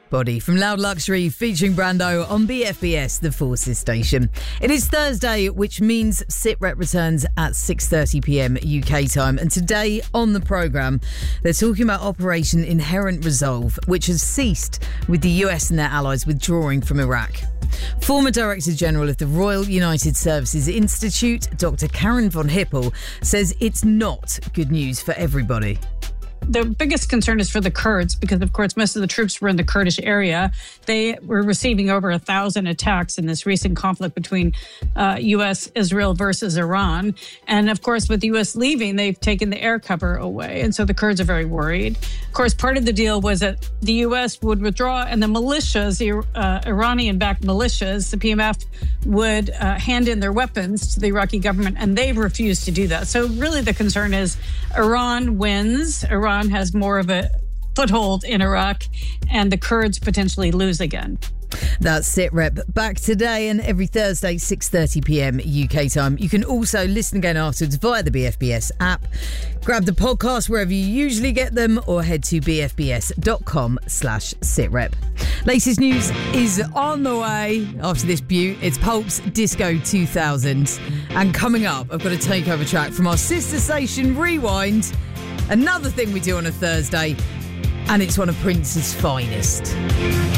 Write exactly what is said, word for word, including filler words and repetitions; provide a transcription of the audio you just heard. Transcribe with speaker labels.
Speaker 1: Body from Loud Luxury featuring Brando on B F B S, the Forces station. It is Thursday, which means SitRep returns at six thirty p.m. U K time. And today on the programme, they're talking about Operation Inherent Resolve, which has ceased with the U S and their allies withdrawing from Iraq. Former Director General of the Royal United Services Institute, Doctor Karen von Hippel, says it's not good news for everybody.
Speaker 2: The biggest concern is for the Kurds because, of course, most of the troops were in the Kurdish area. They were receiving over a thousand attacks in this recent conflict between uh, U S, Israel versus Iran. And, of course, with the U S leaving, they've taken the air cover away. And so the Kurds are very worried. Of course, part of the deal was that the U S would withdraw and the militias, the uh, Iranian-backed militias, the P M F, would uh, hand in their weapons to the Iraqi government. And they've refused to do that. So really the concern is Iran wins. Iran has more of a foothold in Iraq, and the Kurds potentially lose again.
Speaker 1: That's SitRep, back today and every Thursday, six thirty p.m. U K time. You can also listen again afterwards via the B F B S app. Grab the podcast wherever you usually get them, or head to bfbs.com slash sitrep. Latest news is on the way after this beaut. It's Pulp's Disco two thousand. And coming up, I've got a takeover track from our sister station, Rewind. Another thing we do on a Thursday, and it's one of Prince's finest.